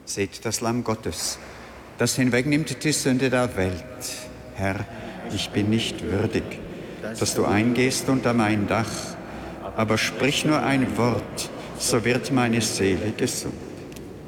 Seht das Lamm Gottes, das hinwegnimmt die Sünde der Welt. Herr, ich bin nicht würdig, dass du eingehst unter mein Dach, aber sprich nur ein Wort, so wird meine Seele gesund.